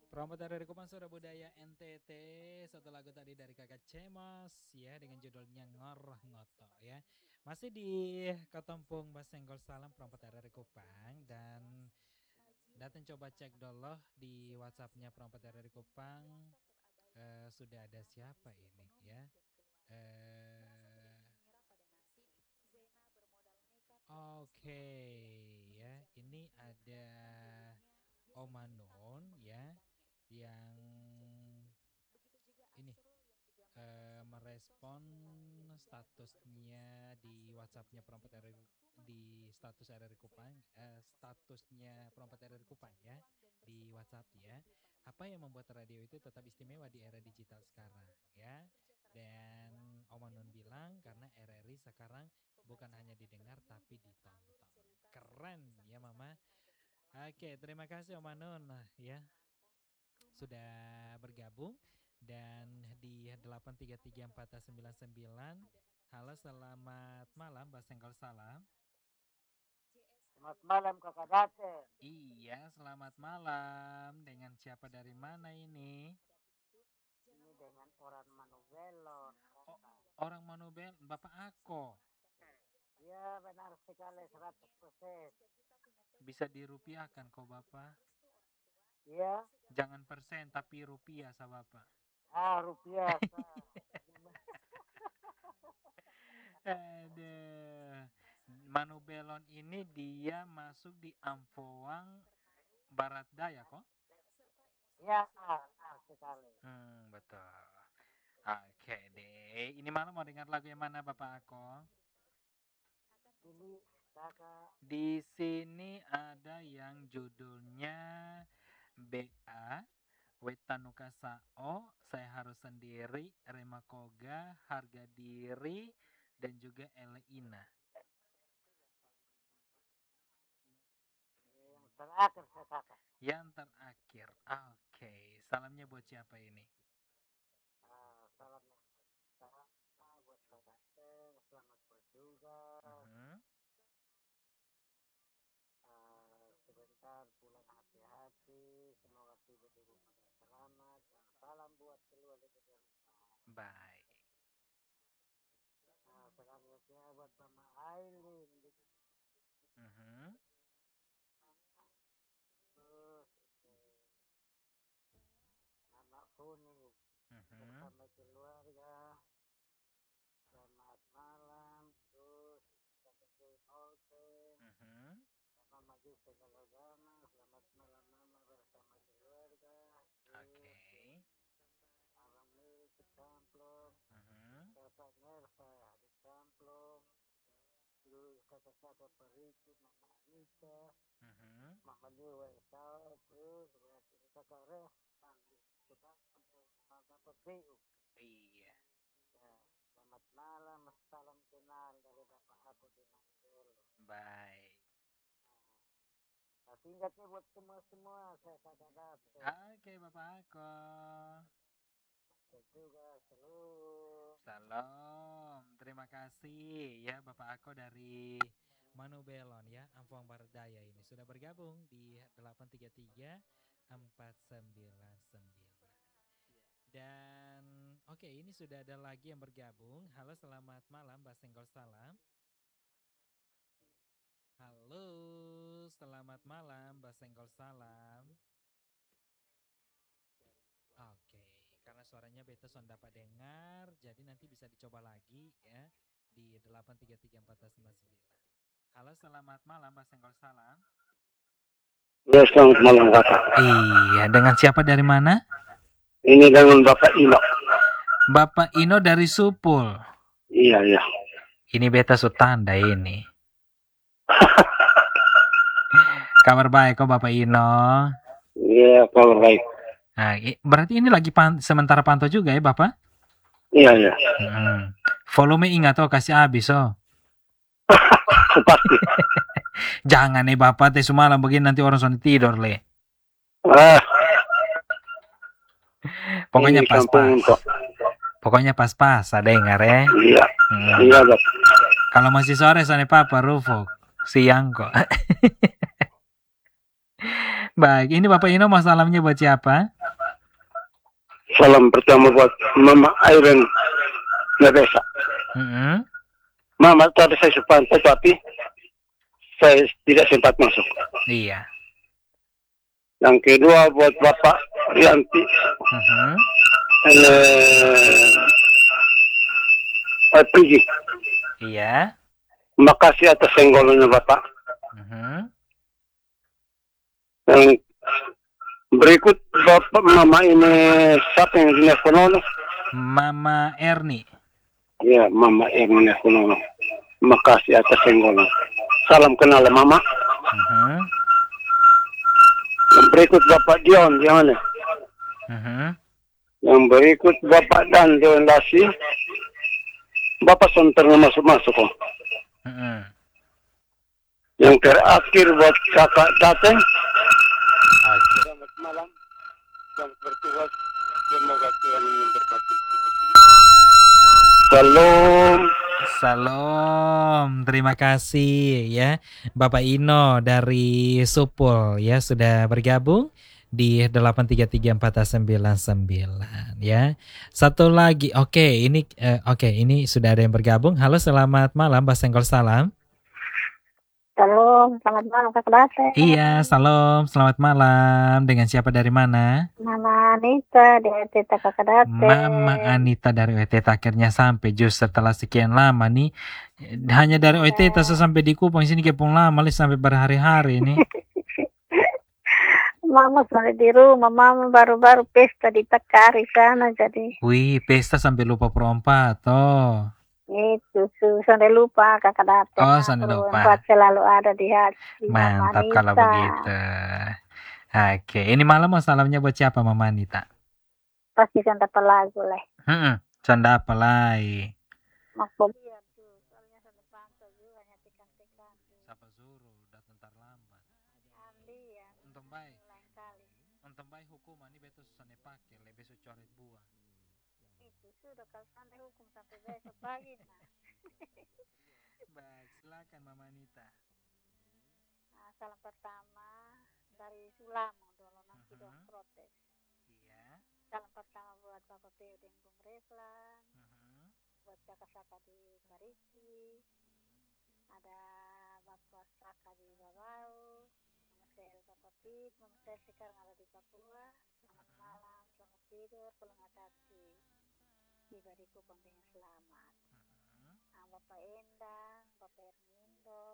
Promotor dari Kupang Suara Budaya NTT. Satu lagu tadi dari Kakak Cemos ya dengan judulnya Ngor Ngoto ya. Masih di Ketompung Basenggol Salam promotor dari Kupang dan datang coba cek dulu di WhatsAppnya promotor dari Kupang. Sudah ada siapa ini ya? Oke ya, ini ada Omanon ya yang ini merespon statusnya di WhatsAppnya Perompak RRI di status RRI Kupang, statusnya Perompak RRI Kupang ya di WhatsApp ya. Apa yang membuat radio itu tetap istimewa di era digital sekarang ya? Dan Omanun bilang karena RRI sekarang bukan hanya didengar tapi ditonton. Keren ya Mama. Oke, terima kasih Omanun ya sudah bergabung dan di 8334999. Halo, selamat malam Mbak Senggol Salam. Selamat malam Kakak Daten. Iya, selamat malam. Dengan siapa dari mana ini? Ini dengan orang Manubelon. Orang Manubel, Bapak Ako. Ya benar sekali 100%. Bisa dirupiahkan kok Bapak? Ya. Jangan persen tapi rupiah sa Bapak. Rupiah. Aduh. Manubelon ini dia masuk di Ampoang Barat Daya kok? Ya, sekali. Betul. Oke deh. Ini malam mau dengar lagu yang mana Bapak Ako? Ini Kakak. Di sini ada yang judulnya BA Wetanuka Sao, Saya Harus Sendiri, Remakoga, Harga Diri, dan juga Eleina. Yang terakhir Kakak. Yang terakhir. Oke. Salamnya buat siapa ini? Salamnya buat Kakak. Selamat berjuga. Sebentar pulang hati-hati. Semoga tiba di rumah selamat. Salam buat keluarga di rumah. Baik. Selanjutnya buat Mama Aileen. Mama Funi. Bersama keluarga. Selamat malam. Terus kita ketemu Mama Gisa Galagama. Selamat malam Mama bersama keluarga. Oke. Abang Mil di Camplong. Kakak Nerva di Camplong. Lu kakak-kakak Periki, Mama Anissa. Mama Dewa Esa. Terus berarti kakak Rehan di Camplong. Mama Petriu. Iya. Selamat malam, salam kenal dari Bapak aku di Manggolo. Baik. Singkatnya buat semua saya Kakak Daten. Oke Bapak Ako. Juga Salam. Terima kasih ya Bapak Ako dari Manubelon ya, Ampoang Barat Daya ini sudah bergabung di 833-4999. Dan oke, ini sudah ada lagi yang bergabung. Halo, selamat malam Mbak Senggol Salam. Halo, selamat malam Mbak Senggol Salam. Oke, karena suaranya beta sudah dapat dengar, jadi nanti bisa dicoba lagi ya di 833-4999. Halo, selamat malam Mbak Senggol Salam. Ya, selamat malam Kakak. Iya, dengan siapa dari mana? Ini dengan Bapak Ino. Bapak Ino dari Supul. Iya. Ini beta sutanda ini. Kabar baik kok Bapak Ino? Iya, kabar baik. Nah, berarti ini lagi sementara pantau juga ya Bapak? Iya. Volume ingat kasih habis Pasti. Jangan nih Bapak teh semalam begini nanti orang sudah tidur le. Pokoknya pas-pas. Pokoknya pas-pas dengar ya. Iya. Iya, Bapak. Kalau masih sore sana Papa Rufo siang kok. Baik, ini Bapak Ino masalahnya buat siapa? Salam pertama buat Mama Irene Nabesa. Mm-mm. Mama tadi saya sepantau tapi saya tidak sempat masuk. Iya. Yang kedua buat Bapak Rianti. Mhm. Pergi. Iya. Makasih atas senggolannya Bapak. Mhm. Yang berikut Bapak Mama ini siapa yang dinekonono? Mama Erni. Ya, Mama yang dinekonono. Makasih atas senggolan. Salam kenal Mama. Mhm. Yang berikut Bapak Dion, di mana? Mhm. Yang berikut Bapak Dando Lasi. Bapak sonternya masuk-masuk kok. Mhm. Yang terakhir buat kakak datang. Oke. Selamat malam. Selamat bertugas. Semoga Tuhan memberkati. Salam. Salam, terima kasih ya Bapak Ino dari Supul ya sudah bergabung di 8334999 ya. Satu lagi, ini sudah ada yang bergabung. Halo, selamat malam, Mbak Senggol, salam. Salam, selamat malam Kak Date. Iya, salam, selamat malam. Dengan siapa dari mana? Mama Anita di Tita Kak Date. Mama Anita dari OET akhirnya sampai just setelah sekian lama nih. Hanya dari OET sampai di Kupang sini kepung lama sampai berhari-hari nih. Mama sampai di rumah, Mama baru-baru pesta di Takari sana jadi. Wih, pesta sampai lupa perompak toh. Itu sampai lupa Kakak Date. Oh, sampai lupa. Empat selalu ada di hati. Mantap Mama kalau Anita. begitu. Oke, ini malam mau salamnya buat siapa Mama Anita? Pasti kan dapat lagu lah. Canda apa lagi? Maksud biar tuh, soalnya sampai pantau juga nyatekan-tekan. Siapa suruh datang terlambat? Andi ya. Untung baik. Lain kali. Untung baik hukuman ini betul susah pakai, lebih coret buah. Itu sudah kalau sampai hukum sampai besok pagi nah. Baik, silakan Mama Anita. Nah, salam pertama dari Sulamo dulu nanti dong protes. Iya. Salam pertama buat Bapak Pio Dengung Reslan, buat Saka-Saka di Pariki, ada Bapak Saka di Babau, Mama saya Bapak Pit, Mama saya sekarang ada di Papua. Selamat malam, selamat tidur, pulang hati, tiba di Kupang dengan selamat. Bapak Endang, Bapak Ermindo,